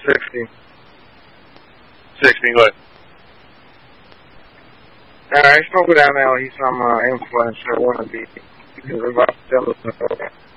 60. 60, what? I spoke with Al. He's from Influence. I want to be because we're about to tell us.